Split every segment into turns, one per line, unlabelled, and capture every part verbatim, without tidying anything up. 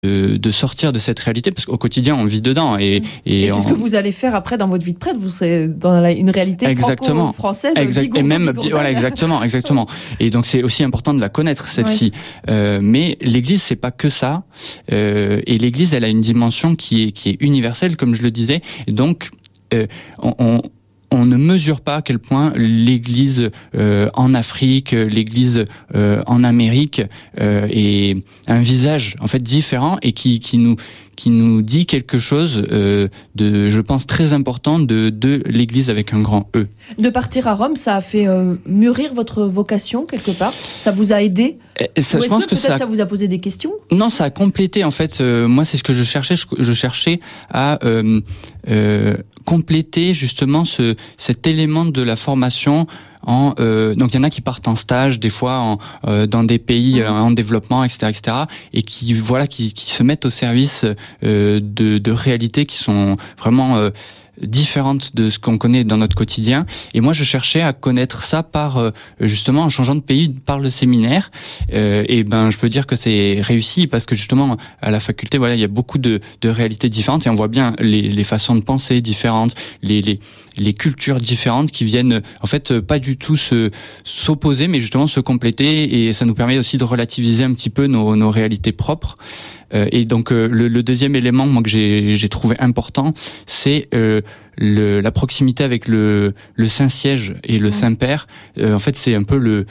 de, de sortir de cette réalité, parce qu'au quotidien on vit dedans. Et,
et, et c'est
on...
ce que vous allez faire après dans votre vie de prêtre, vous serez dans la, une réalité
exactement.
franco-française,
exact,
bigourdan,
et même
bigourdan.
voilà exactement, exactement. Et donc c'est aussi important de la connaître celle-ci. Ouais. Euh, mais l'Église c'est pas que ça, euh, et l'Église elle a une dimension qui est qui est universelle, comme je le disais. Et donc euh, on, on On ne mesure pas à quel point l'Église euh, en Afrique, l'Église euh, en Amérique euh, est un visage en fait différent et qui qui nous qui nous dit quelque chose euh, de, je pense, très important de de l'Église avec un grand E.
De partir à Rome, ça a fait euh, mûrir votre vocation quelque part. Ça vous a aidé.
Et ça,
Ou est-ce
je pense
que,
que
peut-être
ça,
ça vous a posé des questions.
Non, ça a complété en fait. Euh, moi, c'est ce que je cherchais. Je, je cherchais à euh, euh, compléter justement ce cet élément de la formation. En, euh, donc il y en a qui partent en stage des fois en, euh, dans des pays mmh. euh, en développement, et cetera, et cetera, et qui voilà qui, qui se mettent au service euh, de, de réalités qui sont vraiment euh, différentes de ce qu'on connaît dans notre quotidien. Et moi, je cherchais à connaître ça par euh, justement en changeant de pays, par le séminaire. Euh, et ben, je peux dire que c'est réussi parce que justement à la faculté, voilà, il y a beaucoup de, de réalités différentes et on voit bien les, les façons de penser différentes, les, les les cultures différentes qui viennent en fait pas du tout se s'opposer, mais justement se compléter. Et ça nous permet aussi de relativiser un petit peu nos, nos réalités propres. Euh, et donc euh, le, le deuxième élément moi que j'ai, j'ai trouvé important, c'est euh, le, la proximité avec le, le Saint-Siège et le mmh. Saint-Père. Euh, en fait, c'est un peu le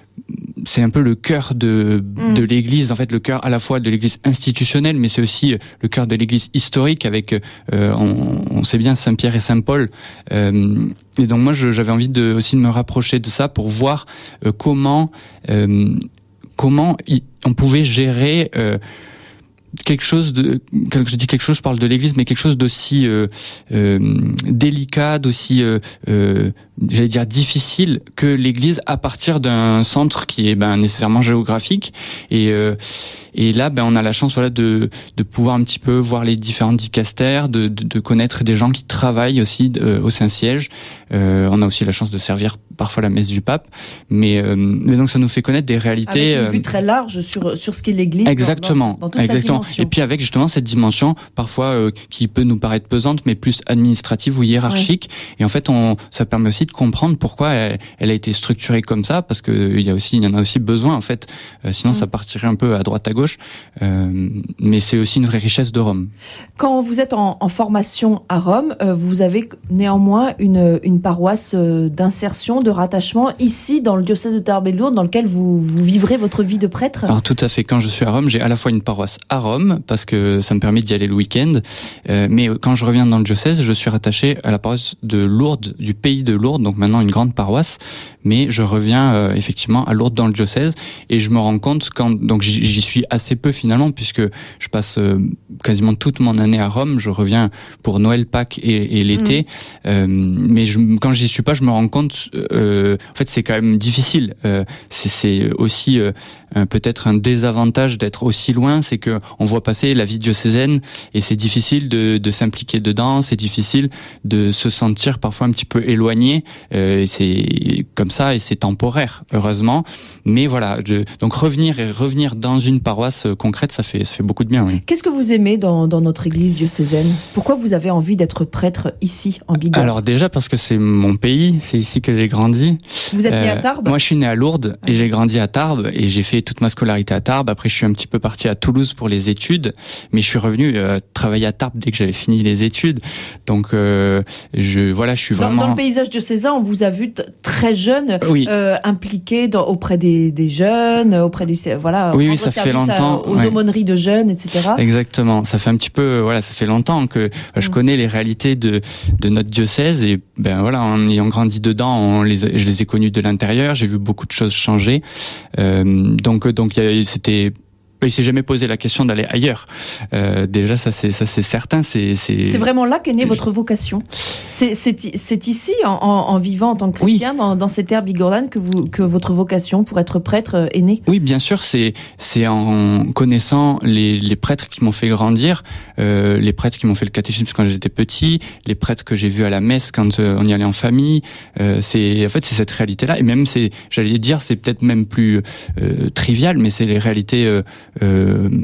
c'est un peu le cœur de mmh. de l'Église, en fait, le cœur à la fois de l'Église institutionnelle, mais c'est aussi le cœur de l'Église historique avec, euh, on, on sait bien, Saint-Pierre et Saint-Paul. Euh, et donc moi, je, j'avais envie de aussi de me rapprocher de ça pour voir euh, comment euh, comment y, on pouvait gérer euh, quelque chose de, quand je dis quelque chose, je parle de l'Église, mais quelque chose d'aussi euh, euh, délicat, d'aussi, euh, euh, j'allais dire difficile que l'Église à partir d'un centre qui est ben nécessairement géographique. Et euh, et là, ben on a la chance voilà de de pouvoir un petit peu voir les différents dicastères, de de, de connaître des gens qui travaillent aussi de, au Saint-Siège. Euh, on a aussi la chance de servir parfois la messe du pape, mais euh, mais donc ça nous fait connaître des réalités
avec une vue très large sur sur ce qu'est l'Église.
Exactement,
dans, dans toute
exactement.
Sa
et puis avec justement cette dimension parfois euh, qui peut nous paraître pesante, mais plus administrative ou hiérarchique. Ouais. Et en fait, on ça permet aussi de comprendre pourquoi elle, elle a été structurée comme ça, parce que il y a aussi il y en a aussi besoin en fait. Euh, sinon, mmh. ça partirait un peu à droite à gauche. Euh, mais c'est aussi une vraie richesse de Rome.
Quand vous êtes en, en formation à Rome, euh, vous avez néanmoins une, une paroisse euh, d'insertion, de rattachement ici dans le diocèse de Tarbes et Lourdes, dans lequel vous, vous vivrez votre vie de prêtre.
Alors tout à fait. Quand je suis à Rome, j'ai à la fois une paroisse à Rome parce que ça me permet d'y aller le week-end, euh, mais quand je reviens dans le diocèse, je suis rattaché à la paroisse de Lourdes, du pays de Lourdes, donc maintenant une grande paroisse. Mais je reviens euh, effectivement à Lourdes dans le diocèse et je me rends compte quand donc j'y, j'y suis assez peu finalement puisque je passe euh, quasiment toute mon année à Rome. Je reviens pour Noël, Pâques et, et l'été, mmh. euh, mais je, quand j'y suis pas, je me rends compte euh, en fait c'est quand même difficile. Euh, c'est, c'est aussi euh, un, peut-être un désavantage d'être aussi loin, c'est que on voit passer la vie diocésaine et c'est difficile de, de s'impliquer dedans, c'est difficile de se sentir parfois un petit peu éloigné. Euh, c'est comme ça et c'est temporaire heureusement, mais voilà, je, donc revenir et revenir dans une paroisse concrète, ça fait ça fait beaucoup de bien. Oui.
Qu'est-ce que vous aimez dans dans notre église diocésaine? Pourquoi vous avez envie d'être prêtre ici en Bigorre?
Alors déjà parce que c'est mon pays, c'est ici que j'ai grandi.
Vous êtes
euh,
né à Tarbes?
Moi je suis né à Lourdes et j'ai grandi à Tarbes et j'ai fait toute ma scolarité à Tarbes. Après je suis un petit peu parti à Toulouse pour les études, mais je suis revenu euh, travailler à Tarbes dès que j'avais fini les études. Donc euh, je voilà, je suis vraiment
dans, dans le paysage diocésain, on vous a vu t- très jeune.
Oui.
Euh, impliqué dans, auprès des, des jeunes, auprès du voilà.
Oui, oui, ça fait longtemps.
À, aux ouais. aumôneries de jeunes, et cetera.
Exactement. Ça fait un petit peu, voilà, ça fait longtemps que mmh. je connais les réalités de de notre diocèse et ben voilà, en ayant grandi dedans, on les, je les ai connus de l'intérieur. J'ai vu beaucoup de choses changer. Euh, donc donc c'était il s'est jamais posé la question d'aller ailleurs. Euh, déjà, ça c'est ça c'est certain. C'est c'est.
C'est vraiment là qu'est née votre vocation. C'est c'est c'est ici, en, en, en vivant en tant que chrétien, oui. dans, dans ces terres bigordanes, que vous que votre vocation pour être prêtre est née.
Oui, bien sûr. C'est c'est en connaissant les les prêtres qui m'ont fait grandir, euh, les prêtres qui m'ont fait le catéchisme quand j'étais petit, les prêtres que j'ai vus à la messe quand euh, on y allait en famille. Euh, c'est en fait c'est cette réalité-là. Et même c'est, j'allais dire, c'est peut-être même plus euh, trivial, mais c'est les réalités. Euh, Euh,